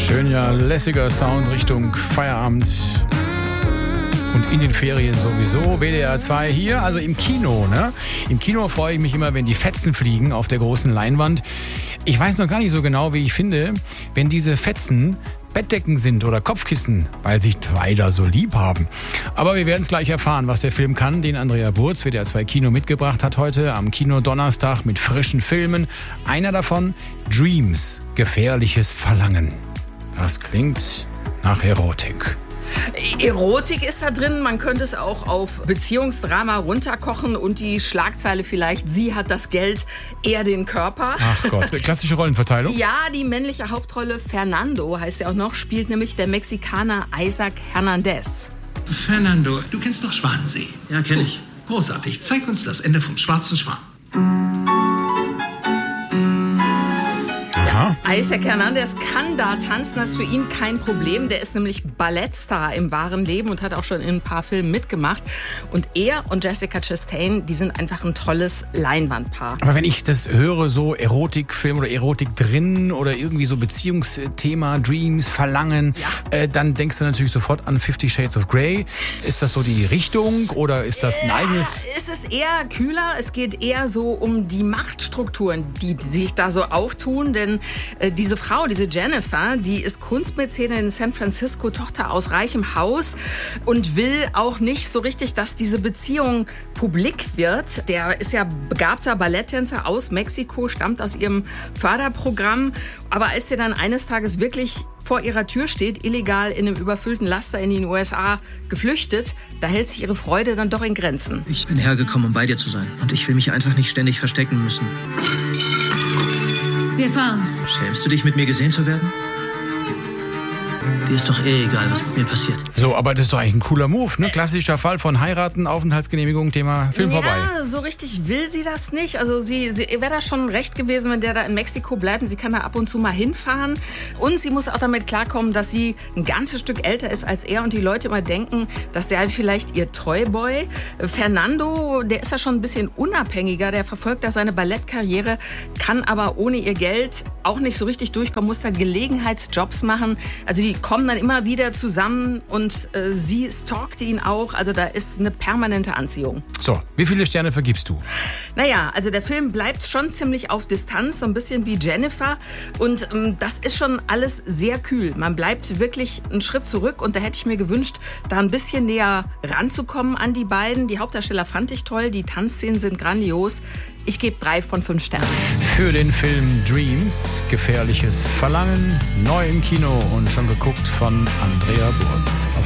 Schöner, lässiger Sound Richtung Feierabend und in den Ferien sowieso. WDR 2 hier, also im Kino, ne? Im Kino freue ich mich immer, wenn die Fetzen fliegen auf der großen Leinwand. Ich weiß noch gar nicht so genau, wie ich finde, wenn diese Fetzen Bettdecken sind oder Kopfkissen, weil sich zwei da so lieb haben. Aber wir werden es gleich erfahren, was der Film kann, den Andrea Burz, WDR 2 Kino, mitgebracht hat heute am Kino Donnerstag mit frischen Filmen. Einer davon, Dreams, gefährliches Verlangen. Das klingt nach Erotik. Erotik ist da drin, man könnte es auch auf Beziehungsdrama runterkochen und die Schlagzeile vielleicht, sie hat das Geld, er den Körper. Ach Gott, klassische Rollenverteilung? Ja, die männliche Hauptrolle, Fernando heißt er auch noch, spielt nämlich der Mexikaner Isaac Hernandez. Fernando, du kennst doch Schwanensee. Ja, kenne ich. Großartig, zeig uns das Ende vom Schwarzen Schwan. Isaac Hernandez kann da tanzen, das ist für ihn kein Problem. Der ist nämlich Ballettstar im wahren Leben und hat auch schon in ein paar Filmen mitgemacht. Und er und Jessica Chastain, die sind einfach ein tolles Leinwandpaar. Aber wenn ich das höre, so Erotikfilm oder Erotik drin oder irgendwie so Beziehungsthema, Dreams, Verlangen, dann denkst du natürlich sofort an 50 Shades of Grey. Ist das so die Richtung oder ist das ein eigenes? Es ist eher kühler, es geht eher so um die Machtstrukturen, die sich da so auftun, denn diese Frau, diese Jennifer, die ist Kunstmäzenin in San Francisco, Tochter aus reichem Haus und will auch nicht so richtig, dass diese Beziehung publik wird. Der ist ja begabter Balletttänzer aus Mexiko, stammt aus ihrem Förderprogramm. Aber als er dann eines Tages wirklich vor ihrer Tür steht, illegal in einem überfüllten Laster in den USA geflüchtet, da hält sich ihre Freude dann doch in Grenzen. Ich bin hergekommen, um bei dir zu sein. Und ich will mich einfach nicht ständig verstecken müssen. Wir fahren. Schämst du dich, mit mir gesehen zu werden? Dir ist doch eh egal, was mit mir passiert. So, aber das ist doch eigentlich ein cooler Move, ne? Klassischer Fall von heiraten, Aufenthaltsgenehmigung, Thema Film vorbei. Ja, so richtig will sie das nicht. Also sie wäre da schon recht gewesen, wenn der da in Mexiko bleibt. Und sie kann da ab und zu mal hinfahren. Und sie muss auch damit klarkommen, dass sie ein ganzes Stück älter ist als er und die Leute immer denken, dass der vielleicht ihr Toyboy. Fernando, der ist ja schon ein bisschen unabhängiger. Der verfolgt da seine Ballettkarriere, kann aber ohne ihr Geld auch nicht so richtig durchkommen, muss da Gelegenheitsjobs machen. Also die kommen dann immer wieder zusammen und sie stalkt ihn auch. Also da ist eine permanente Anziehung. So, wie viele Sterne vergibst du? Naja, also der Film bleibt schon ziemlich auf Distanz, so ein bisschen wie Jennifer. Und das ist schon alles sehr kühl. Man bleibt wirklich einen Schritt zurück und da hätte ich mir gewünscht, da ein bisschen näher ranzukommen an die beiden. Die Hauptdarsteller fand ich toll, die Tanzszenen sind grandios. Ich gebe 3 von 5 Sternen. Für den Film Dreams, gefährliches Verlangen, neu im Kino und schon geguckt von Andrea Burz. Auf